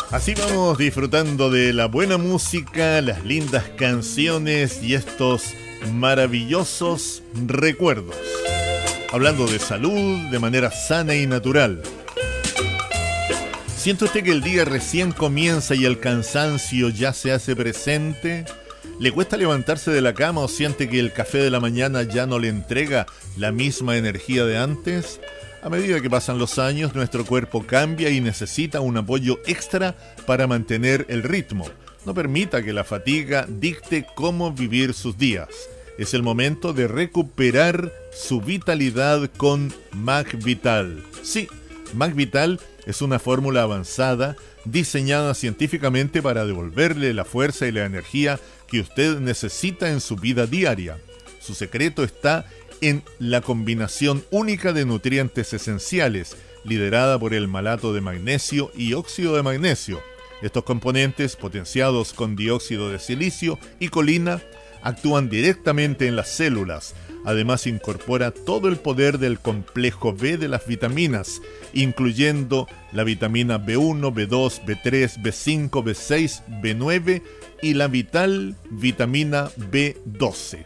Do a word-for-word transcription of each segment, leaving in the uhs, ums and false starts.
Así vamos disfrutando de la buena música, las lindas canciones y estos maravillosos recuerdos. Hablando de salud de manera sana y natural. ¿Siente usted que el día recién comienza y el cansancio ya se hace presente? ¿Le cuesta levantarse de la cama o siente que el café de la mañana ya no le entrega la misma energía de antes? A medida que pasan los años, nuestro cuerpo cambia y necesita un apoyo extra para mantener el ritmo. No permita que la fatiga dicte cómo vivir sus días. Es el momento de recuperar su vitalidad con MagVital. Sí, MagVital es una fórmula avanzada diseñada científicamente para devolverle la fuerza y la energía que usted necesita en su vida diaria. Su secreto está en la combinación única de nutrientes esenciales, liderada por el malato de magnesio y óxido de magnesio. Estos componentes, potenciados con dióxido de silicio y colina, actúan directamente en las células. Además, incorpora todo el poder del complejo B de las vitaminas, incluyendo la vitamina B uno, B dos, B tres, B cinco, B seis, B nueve y la vital vitamina B doce.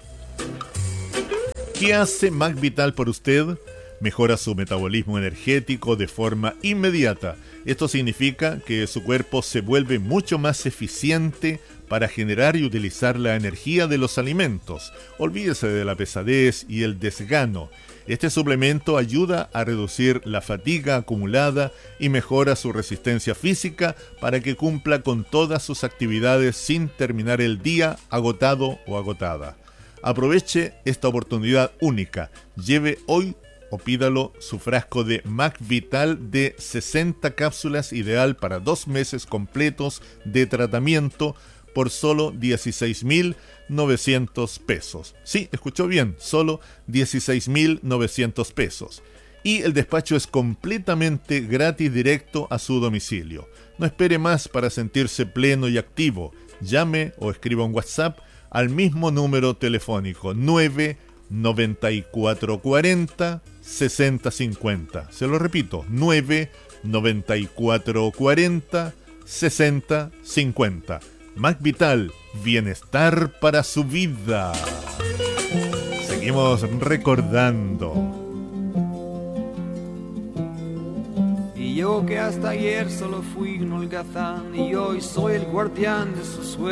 ¿Qué hace MagVital por usted? Mejora su metabolismo energético de forma inmediata. Esto significa que su cuerpo se vuelve mucho más eficiente para generar y utilizar la energía de los alimentos. Olvídese de la pesadez y el desgano. Este suplemento ayuda a reducir la fatiga acumulada y mejora su resistencia física para que cumpla con todas sus actividades sin terminar el día agotado o agotada. Aproveche esta oportunidad única. Lleve hoy o pídalo su frasco de MagVital de sesenta cápsulas, ideal para dos meses completos de tratamiento por solo dieciséis mil novecientos pesos. Sí, escuchó bien, solo dieciséis mil novecientos pesos. Y el despacho es completamente gratis, directo a su domicilio. No espere más para sentirse pleno y activo. Llame o escriba un WhatsApp al mismo número telefónico nueve noventa y cuatro cuarenta sesenta cincuenta. Se lo repito, nueve noventa y cuatro cuarenta sesenta cincuenta. MagVital, bienestar para su vida. Seguimos recordando. Y yo que hasta ayer solo fui un holgazán y hoy soy el guardián de su sueño.